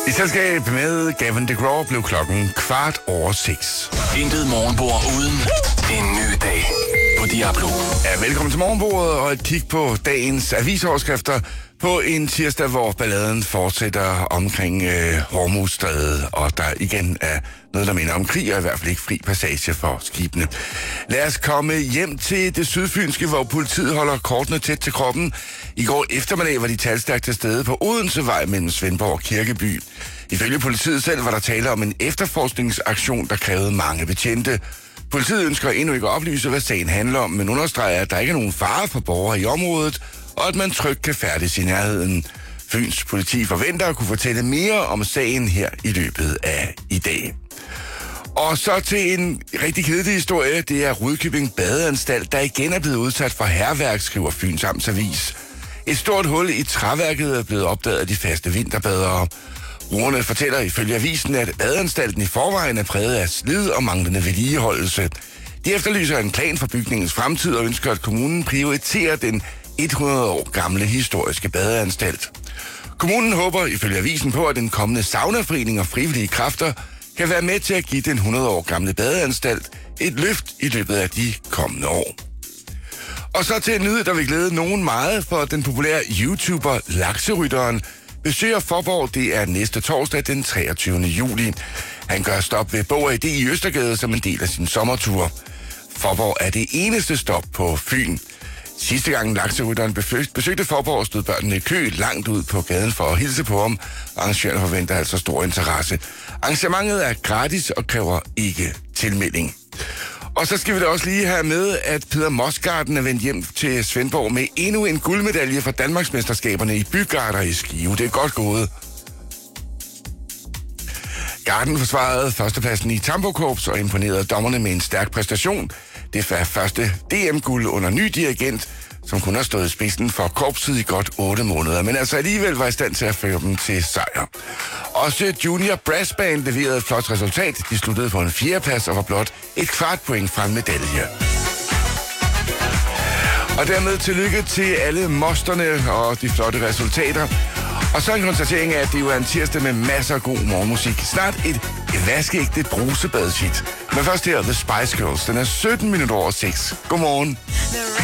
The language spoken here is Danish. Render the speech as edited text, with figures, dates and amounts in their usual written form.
I selskab med Gavin DeGraw blev klokken 6:15. Intet morgenbord uden en ny dag på Diablo. Ja, velkommen til morgenbordet og et kig på dagens avisoverskrifter på en tirsdag, hvor balladen fortsætter omkring Hormuzstrædet, og der igen er noget, der minder om krig, og i hvert fald ikke fri passage for skibene. Lad os komme hjem til det sydfynske, hvor politiet holder kortene tæt til kroppen. I går eftermiddag var de talstærkt til stede på Odensevej mellem Svendborg og Kirkeby. Ifølge politiet selv var der tale om en efterforskningsaktion, der krævede mange betjente. Politiet ønsker endnu ikke at oplyse, hvad sagen handler om, men understreger, at der ikke er nogen fare for borgere i området, og at man trygt kan færdes i nærheden. Fyns politi forventer at kunne fortælle mere om sagen her i løbet af i dag. Og så til en rigtig kedelig historie. Det er Rudkøbing Badeanstalt, der igen er blevet udsat for hærværk, skriver Fyns Amtsavis. Et stort hul i træværket er blevet opdaget af de faste vinterbadere. Brugerne fortæller ifølge avisen, at badeanstalten i forvejen er præget af slid og manglende vedligeholdelse. De efterlyser en plan for bygningens fremtid og ønsker, at kommunen prioriterer den 100 år gamle historiske badeanstalt. Kommunen håber ifølge avisen på, at den kommende saunaforening og frivillige kræfter kan være med til at give den 100 år gamle badeanstalt et løft i løbet af de kommende år. Og så til en nyhed, der vil glæde nogen meget, for den populære YouTuber Lakserytteren besøger Faaborg. Det er næste torsdag den 23. juli. Han gør stop ved Bog & Idé i Østergade som en del af sin sommertur. Faaborg er det eneste stop på Fyn. Sidste gang Lakserytteren besøgte Faaborg, stod børnene i kø langt ud på gaden for at hilse på ham. Arrangøren forventer altså stor interesse. Arrangementet er gratis og kræver ikke tilmelding. Og så skal vi da også lige have med, at Peter Mosgarden er vendt hjem til Svendborg med endnu en guldmedalje for Danmarksmesterskaberne i bygarder i Skive. Det er godt gået. Garden forsvarede førstepladsen i Tambokorps og imponerede dommerne med en stærk præstation. Det var første DM-guld under ny dirigent, som kun har stået i spidsen for korpset i godt 8 måneder, men altså alligevel var i stand til at føre dem til sejr. Også Junior Brass Band leverede et flot resultat. De sluttede på en 4. plads og var blot et kvart point fra en medalje. Og dermed tillykke til alle mosterne og de flotte resultater. Og så en konstatering af, at det jo er en tirsdag med masser af god morgenmusik. Snart et vaskeægte brusebadshit. Men først her, The Spice Girls. Den er 17 minutter over 6. Godmorgen.